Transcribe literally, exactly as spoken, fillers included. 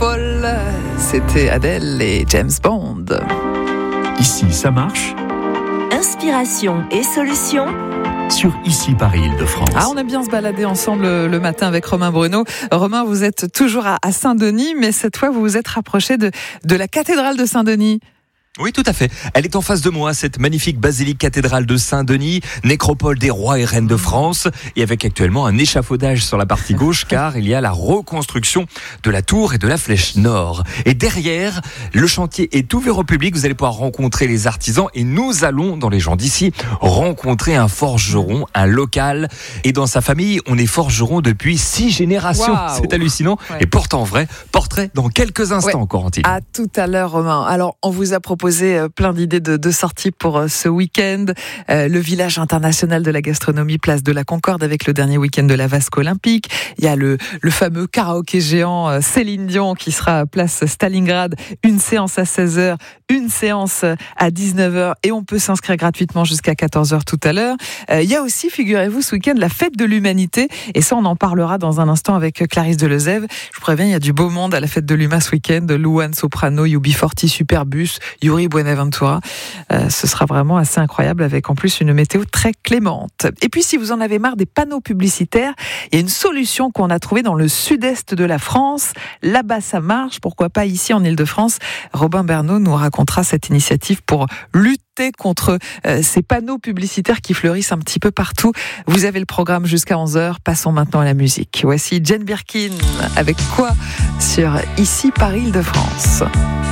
folle. C'était Adèle et James Bond. Ici, ça marche. Inspiration et solutions Sur Ici Paris Île-de-France. Ah, on aime bien se balader ensemble le matin avec Romain Bruno. Romain, vous êtes toujours à Saint-Denis, mais cette fois vous vous êtes rapproché de, de la cathédrale de Saint-Denis. Oui, tout à fait. Elle est en face de moi, cette magnifique basilique cathédrale de Saint-Denis, nécropole des rois et reines de France, et avec actuellement un échafaudage sur la partie gauche, car il y a la reconstruction de la tour et de la flèche nord. Et derrière, le chantier est ouvert au public, vous allez pouvoir rencontrer les artisans, et nous allons, dans les gens d'ici, rencontrer un forgeron, un local, et dans sa famille, on est forgeron depuis six générations. Wow. C'est hallucinant, Ouais. et pourtant vrai, portrait dans quelques instants, Ouais. Corentine. À tout à l'heure, Romain. Alors, on vous a proposé plein d'idées de, de sorties pour ce week-end. Euh, le village international de la gastronomie, place de la Concorde, avec le dernier week-end de la Vasque olympique. Il y a le, le fameux karaoké géant euh, Céline Dion qui sera à place Stalingrad. Une séance à seize heures, une séance à dix-neuf heures, et on peut s'inscrire gratuitement jusqu'à quatorze heures tout à l'heure. Euh, il y a aussi, figurez-vous, ce week-end, la fête de l'humanité. Et ça, on en parlera dans un instant avec Clarisse Delezève. Je vous préviens, il y a du beau monde à la fête de l'Huma ce week-end. Louane Soprano, U B quarante, Superbus, Yuri Buenaventura. Euh, ce sera vraiment assez incroyable, avec en plus une météo très clémente. Et puis, si vous en avez marre des panneaux publicitaires, il y a une solution qu'on a trouvée dans le sud-est de la France. Là-bas, ça marche. Pourquoi pas ici en Île-de-France? Robin Bernot nous racontera cette initiative pour lutter contre euh, ces panneaux publicitaires qui fleurissent un petit peu partout. Vous avez le programme jusqu'à onze heures. Passons maintenant à la musique. Voici Jane Birkin avec Quoi sur Ici Paris Île-de-France.